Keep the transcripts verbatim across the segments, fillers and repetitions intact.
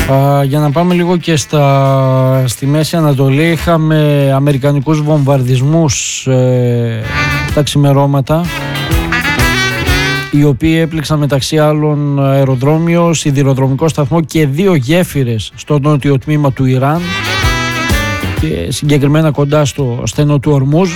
Uh, για να πάμε λίγο και στα, στη Μέση Ανατολή, είχαμε αμερικανικούς βομβαρδισμούς ε, τα ξημερώματα, οι οποίοι έπληξαν μεταξύ άλλων αεροδρόμιο, σιδηροδρομικό σταθμό και δύο γέφυρες στο νότιο τμήμα του Ιράν και συγκεκριμένα κοντά στο στενό του Ορμούζ.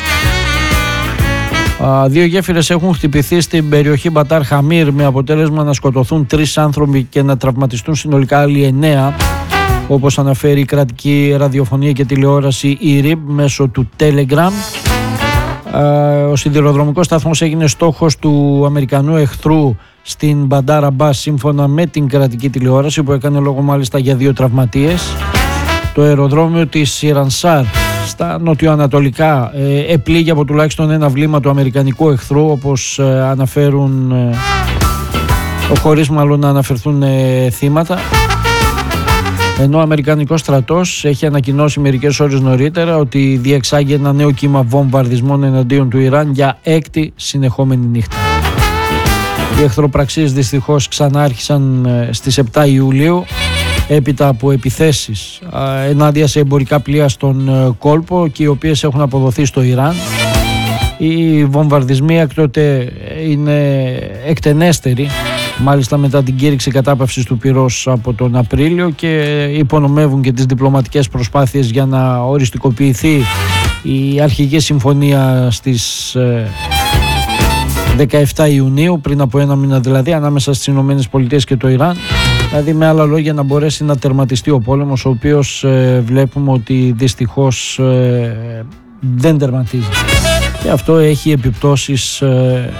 Uh, δύο γέφυρες έχουν χτυπηθεί στην περιοχή Μπατάρ Χαμίρ με αποτέλεσμα να σκοτωθούν τρεις άνθρωποι και να τραυματιστούν συνολικά άλλοι εννέα, όπως αναφέρει η κρατική ραδιοφωνία και τηλεόραση η ΡΙΜ μέσω του Telegram. Uh, ο σιδηροδρομικός σταθμός έγινε στόχος του Αμερικανού εχθρού στην Μπαντάρ Αμπάς, σύμφωνα με την κρατική τηλεόραση, που έκανε λόγο μάλιστα για δύο τραυματίες. Το αεροδρόμιο της Ιρανσάρ στα νοτιοανατολικά ε, επλήγει από τουλάχιστον ένα βλήμα του αμερικανικού εχθρού, όπως ε, αναφέρουν ε, χωρίς μάλλον να αναφερθούν ε, θύματα, ενώ ο αμερικανικός στρατός έχει ανακοινώσει μερικές ώρες νωρίτερα ότι διεξάγει ένα νέο κύμα βομβαρδισμών εναντίον του Ιράν για έκτη συνεχόμενη νύχτα. Οι εχθροπραξίες δυστυχώς ξανά άρχισαν ε, στις επτά Ιουλίου, έπειτα από επιθέσεις ενάντια σε εμπορικά πλοία στον κόλπο και οι οποίες έχουν αποδοθεί στο Ιράν. Οι βομβαρδισμοί έκτοτε είναι εκτενέστεροι, μάλιστα μετά την κήρυξη κατάπαυσης του πυρός από τον Απρίλιο, και υπονομεύουν και τις διπλωματικές προσπάθειες για να οριστικοποιηθεί η αρχική συμφωνία στις δεκαεπτά Ιουνίου, πριν από ένα μήνα δηλαδή, ανάμεσα στις Ηνωμένες Πολιτείες και το Ιράν. Δηλαδή, με άλλα λόγια, να μπορέσει να τερματιστεί ο πόλεμος, ο οποίος ε, βλέπουμε ότι δυστυχώς ε, δεν τερματίζει. Και αυτό έχει επιπτώσεις ε,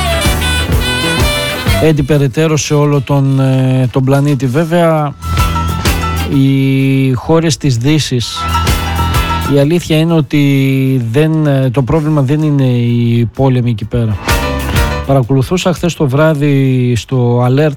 έτσι περαιτέρω σε όλο τον, ε, τον πλανήτη. Βέβαια, οι χώρες της Δύσης, η αλήθεια είναι ότι δεν, το πρόβλημα δεν είναι οι πόλεμοι εκεί πέρα. Παρακολουθούσα χθες το βράδυ στο Alert.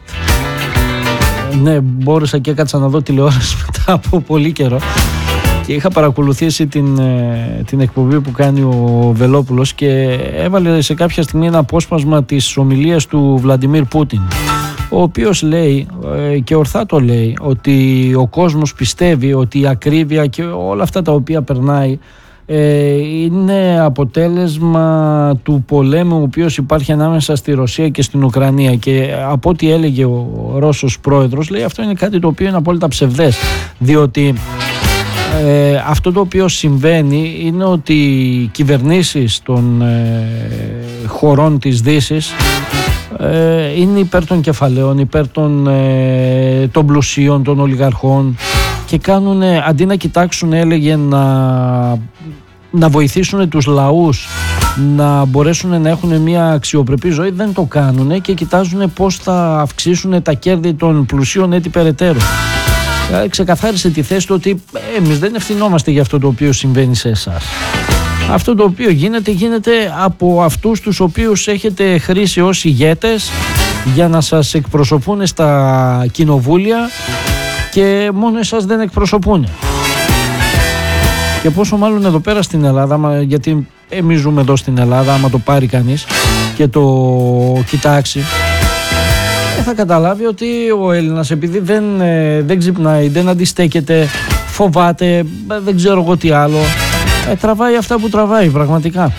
Ναι, μπόρεσα και έκατσα να δω τηλεόραση μετά από πολύ καιρό και είχα παρακολουθήσει την, την εκπομπή που κάνει ο Βελόπουλος και έβαλε σε κάποια στιγμή ένα απόσπασμα της ομιλίας του Βλαντιμίρ Πούτιν, ο οποίος λέει, και ορθά το λέει, ότι ο κόσμος πιστεύει ότι η ακρίβεια και όλα αυτά τα οποία περνάει είναι αποτέλεσμα του πολέμου ο οποίος υπάρχει ανάμεσα στη Ρωσία και στην Ουκρανία, και από ό,τι έλεγε ο Ρώσος πρόεδρος, λέει, αυτό είναι κάτι το οποίο είναι απόλυτα ψευδές, διότι ε, αυτό το οποίο συμβαίνει είναι ότι οι κυβερνήσεις των ε, χωρών της Δύσης ε, είναι υπέρ των κεφαλαίων, υπέρ των, ε, των πλουσίων, των ολιγαρχών, και κάνουν, αντί να κοιτάξουν, έλεγε, να, να βοηθήσουν τους λαούς να μπορέσουν να έχουν μια αξιοπρεπή ζωή, δεν το κάνουν και κοιτάζουν πώς θα αυξήσουν τα κέρδη των πλουσίων έτσι περαιτέρω. Ξεκαθάρισε τη θέση του ότι εμείς δεν ευθυνόμαστε για αυτό το οποίο συμβαίνει σε εσάς. Αυτό το οποίο γίνεται, γίνεται από αυτούς τους οποίους έχετε χρήσει ως ηγέτες για να σας εκπροσωπούν στα κοινοβούλια, και μόνο εσάς δεν εκπροσωπούν. Και πόσο μάλλον εδώ πέρα στην Ελλάδα, γιατί εμείς ζούμε εδώ στην Ελλάδα, άμα το πάρει κανείς και το κοιτάξει, θα καταλάβει ότι ο Έλληνας, επειδή δεν, δεν ξυπνάει, δεν αντιστέκεται, φοβάται, δεν ξέρω εγώ τι άλλο, ε, τραβάει αυτά που τραβάει πραγματικά.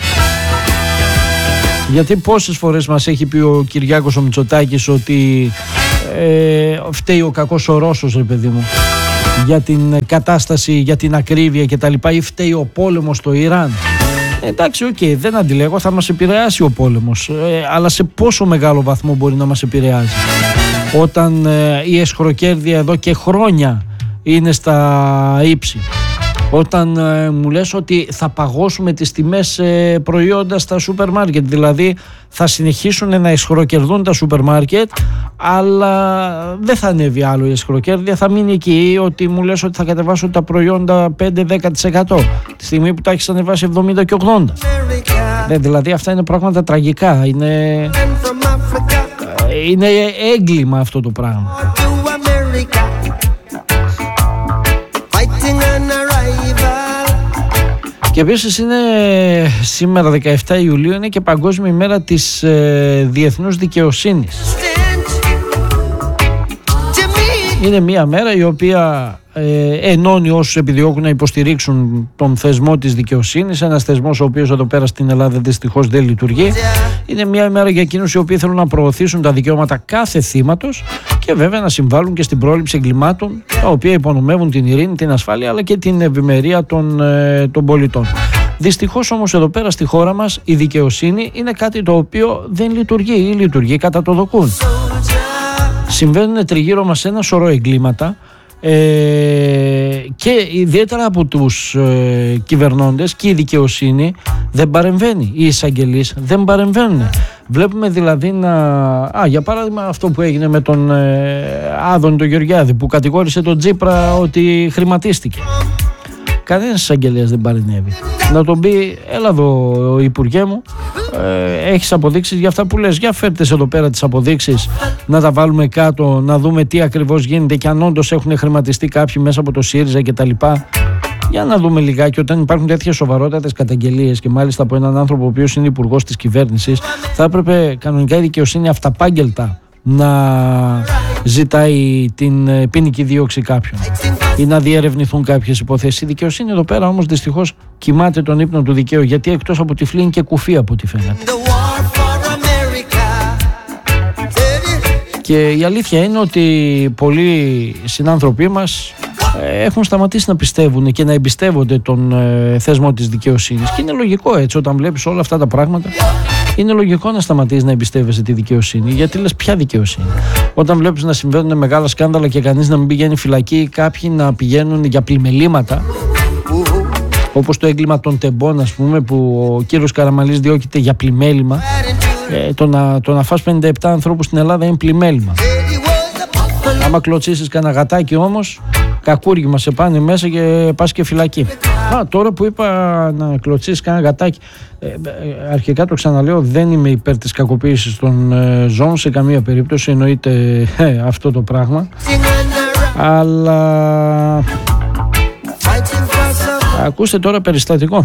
Γιατί πόσες φορές μας έχει πει ο Κυριάκος ο Μητσοτάκης ότι ε, φταίει ο κακός ο Ρώσος, ρε παιδί μου, για την κατάσταση, για την ακρίβεια κτλ, ή φταίει ο πόλεμος στο Ιράν. Ε, εντάξει, οκ, okay, δεν αντιλέγω, θα μας επηρεάσει ο πόλεμος, ε, αλλά σε πόσο μεγάλο βαθμό μπορεί να μας επηρεάζει, όταν ε, η εσχροκέρδεια εδώ και χρόνια είναι στα ύψη, όταν ε, μου λες ότι θα παγώσουμε τις τιμές ε, προϊόντα στα σούπερ μάρκετ, δηλαδή θα συνεχίσουν να εσχροκερδούν τα σούπερ μάρκετ, αλλά δεν θα ανέβει άλλο η εσχροκέρδεια, θα μείνει εκεί, ότι μου λες ότι θα κατεβάσουν τα προϊόντα πέντε με δέκα τοις εκατό τη στιγμή που τα έχεις ανεβάσει εβδομήντα και ογδόντα. Ε, δηλαδή αυτά είναι πράγματα τραγικά, είναι, είναι έγκλημα αυτό το πράγμα. Και επίσης είναι σήμερα δεκαεπτά Ιουλίου, είναι και Παγκόσμια ημέρα της ε, διεθνούς δικαιοσύνης. Είναι μια μέρα η οποία ε, ενώνει όσους επιδιώκουν να υποστηρίξουν τον θεσμό της δικαιοσύνης, ένας θεσμός ο οποίος εδώ πέρα στην Ελλάδα δυστυχώς δεν λειτουργεί. Είναι μια μέρα για εκείνους οι οποίοι θέλουν να προωθήσουν τα δικαιώματα κάθε θύματος και βέβαια να συμβάλλουν και στην πρόληψη εγκλημάτων τα οποία υπονομεύουν την ειρήνη, την ασφάλεια αλλά και την ευημερία των, ε, των πολιτών. Δυστυχώς όμως εδώ πέρα στη χώρα μας η δικαιοσύνη είναι κάτι το οποίο δεν λειτουργεί ή λειτουργεί κατά το δοκούν. Συμβαίνουν τριγύρω μας ένα σωρό εγκλήματα ε, και ιδιαίτερα από τους ε, κυβερνώντες και η δικαιοσύνη δεν παρεμβαίνει, οι εισαγγελείς δεν παρεμβαίνουν. Βλέπουμε δηλαδή να... Α, για παράδειγμα αυτό που έγινε με τον ε, Άδωνη τον Γεωργιάδη που κατηγόρησε τον Τσίπρα ότι χρηματίστηκε. Κανένας εισαγγελέας δεν παρενέβη. Να τον πει, έλα εδώ Υπουργέ μου, ε, έχεις αποδείξεις για αυτά που λες, για φέρτες εδώ πέρα τις αποδείξεις να τα βάλουμε κάτω, να δούμε τι ακριβώς γίνεται και αν όντως έχουν χρηματιστεί κάποιοι μέσα από το ΣΥΡΙΖΑ κτλ. Για να δούμε λιγάκι, όταν υπάρχουν τέτοιες σοβαρότατες καταγγελίες και μάλιστα από έναν άνθρωπο ο οποίος είναι υπουργός της κυβέρνησης, θα έπρεπε κανονικά η δικαιοσύνη αυταπάγγελτα να ζητάει την ποινική δίωξη κάποιων ή να διερευνηθούν κάποιες υποθέσεις. Η δικαιοσύνη εδώ πέρα όμως δυστυχώς κοιμάται τον ύπνο του δικαίου, γιατί εκτός από τυφλή είναι και κουφή από ό,τι φαίνεται. Και η αλήθεια είναι ότι πολλοί συνάνθρωποι μας έχουν σταματήσει να πιστεύουν και να εμπιστεύονται τον ε, θεσμό της δικαιοσύνης. Και είναι λογικό έτσι, όταν βλέπεις όλα αυτά τα πράγματα, είναι λογικό να σταματήσεις να εμπιστεύεσαι τη δικαιοσύνη. Γιατί λες, ποια δικαιοσύνη? Όταν βλέπεις να συμβαίνουν μεγάλα σκάνδαλα και κανείς να μην πηγαίνει φυλακή, κάποιοι να πηγαίνουν για πλημελήματα, όπως το έγκλημα των τεμπών, ας πούμε, που ο κύριος Καραμανλής διώκεται για πλημέλημα. Ε, το, να, το να φας πενήντα επτά ανθρώπους στην Ελλάδα είναι πλημέλημα. Άμα κλωτσίσεις κανένα γατάκι όμως, κακούργημα σε πάνε μέσα και πας και φυλακή. Α, τώρα που είπα να κλωτσίσεις κανένα γατάκι, ε, ε, αρχικά το ξαναλέω, δεν είμαι υπέρ της κακοποίησης των ε, ζώων σε καμία περίπτωση, εννοείται ε, αυτό το πράγμα. Αλλά ακούστε τώρα περιστατικό.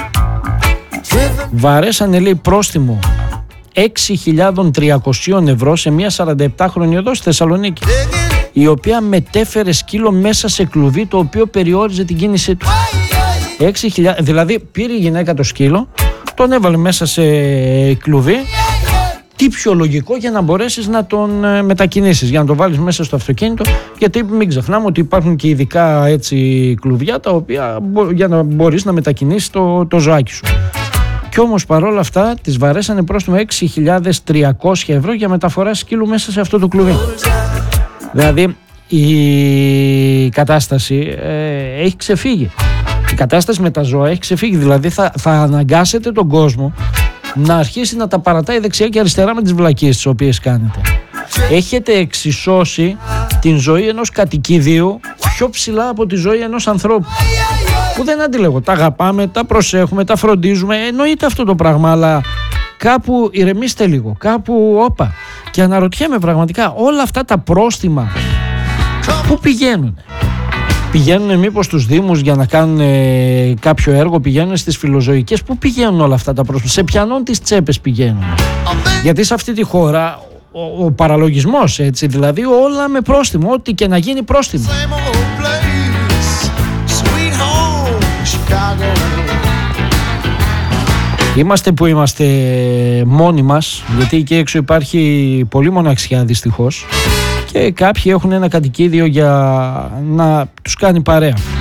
Βαρέσανε, λέει, πρόστιμο έξι χιλιάδες τριακόσια ευρώ σε μια σαρανταεπτάχρονη εδώ στη Θεσσαλονίκη, η οποία μετέφερε σκύλο μέσα σε κλουβί το οποίο περιόριζε την κίνησή του. έξι χιλιάδες, δηλαδή πήρε η γυναίκα το σκύλο, τον έβαλε μέσα σε κλουβί. Τι πιο λογικό για να μπορέσεις να τον μετακινήσεις, για να τον βάλεις μέσα στο αυτοκίνητο, γιατί μην ξεχνάμε ότι υπάρχουν και ειδικά έτσι κλουβιά τα οποία για να μπορείς να μετακινήσεις το, το ζωάκι σου. Κι όμως παρόλα αυτά τις βαρέσανε πρόστιμο έξι χιλιάδες τριακόσια ευρώ για μεταφορά σκύλου μέσα σε αυτό το κλουβί. Δηλαδή η κατάσταση ε, έχει ξεφύγει. Η κατάσταση με τα ζώα έχει ξεφύγει. Δηλαδή θα, θα αναγκάσετε τον κόσμο να αρχίσει να τα παρατάει δεξιά και αριστερά με τις βλακίες τις οποίες κάνετε. Έχετε εξισώσει την ζωή ενός κατοικιδίου πιο ψηλά από τη ζωή ενός ανθρώπου. Που δεν αντιλέγω. Τα αγαπάμε, τα προσέχουμε, τα φροντίζουμε. Εννοείται αυτό το πράγμα, αλλά κάπου ηρεμήστε λίγο. Κάπου όπα. Και αναρωτιέμαι πραγματικά, όλα αυτά τα πρόστιμα πού πηγαίνουν? Πηγαίνουν μήπως στους δήμους για να κάνουν ε, κάποιο έργο? Πηγαίνουν στις φιλοζωικές? Πού πηγαίνουν όλα αυτά τα πρόστιμα? Σε ποιανών τις τσέπες πηγαίνουν? Γιατί σε αυτή τη χώρα ο, ο παραλογισμός, έτσι, δηλαδή όλα με πρόστιμο, ό,τι και να γίνει πρόστιμο. Είμαστε που είμαστε μόνοι μας, γιατί εκεί έξω υπάρχει πολύ μοναξιά δυστυχώς και κάποιοι έχουν ένα κατοικίδιο για να τους κάνει παρέα.